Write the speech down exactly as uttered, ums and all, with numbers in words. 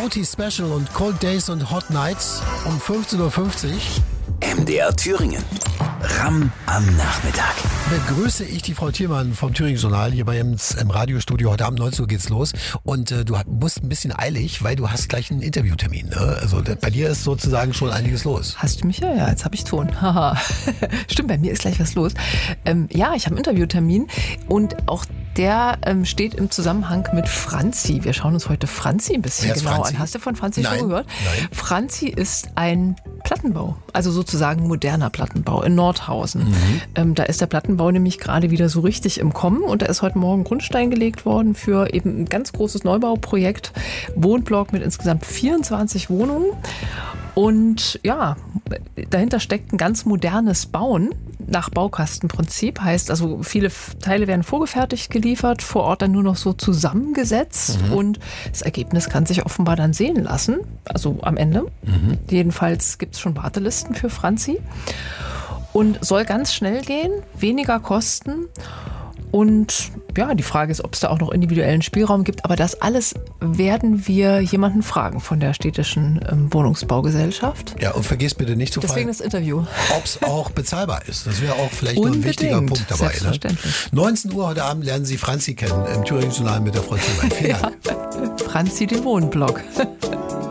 Naughty Special und Cold Days und Hot Nights um fünfzehn Uhr fünfzig. M D R Thüringen. Ramm am Nachmittag. Begrüße ich die Frau Thielmann vom Thüringen Journal hier bei uns im Radiostudio. Heute Abend neunzehn Uhr geht's los und äh, du musst ein bisschen eilig, weil du hast gleich einen Interviewtermin. Ne? Also da, bei dir ist sozusagen schon einiges los. Hast du mich ja? Ja, jetzt habe ich Ton. Haha. Stimmt, bei mir ist gleich was los. Ähm, ja, ich habe einen Interviewtermin und auch der ähm, steht im Zusammenhang mit Franzi. Wir schauen uns heute Franzi ein bisschen genau Franzi? an. Hast du von Franzi Nein. schon gehört? Nein. Franzi ist ein Plattenbau, also sozusagen moderner Plattenbau in Nordhausen. Mhm. Ähm, da ist der Plattenbau nämlich gerade wieder so richtig im Kommen und da ist heute Morgen Grundstein gelegt worden für eben ein ganz großes Neubauprojekt. Wohnblock mit insgesamt vierundzwanzig Wohnungen. Und ja, dahinter steckt ein ganz modernes Bauen nach Baukastenprinzip. Heißt also, viele Teile werden vorgefertigt geliefert, vor Ort dann nur noch so zusammengesetzt. Mhm. Und das Ergebnis kann sich offenbar dann sehen lassen. Also am Ende. Mhm. Jedenfalls gibt es schon Wartelisten für Franzi. Und soll ganz schnell gehen, weniger kosten. Und ja, die Frage ist, ob es da auch noch individuellen Spielraum gibt. Aber das alles werden wir jemanden fragen von der städtischen ähm, Wohnungsbaugesellschaft. Ja, und vergiss bitte nicht zu fragen, deswegen das Interview, ob es auch bezahlbar ist. Das wäre auch vielleicht noch ein wichtiger Punkt dabei. Selbstverständlich. Ne? neunzehn Uhr heute Abend lernen Sie Franzi kennen im Thüringen Journal mit der Frau Thielmann. Vielen Dank. Ja. Franzi, den Wohnblock.